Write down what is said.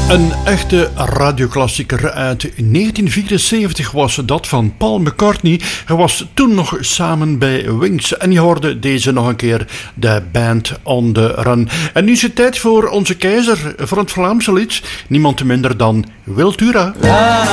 Een echte radioklassieker uit 1974 was dat van Paul McCartney. Hij was toen nog samen bij Wings en je hoorde deze nog een keer, de Band on the Run. En nu is het tijd voor onze keizer, voor het Vlaamse lied, niemand minder dan Wiltura.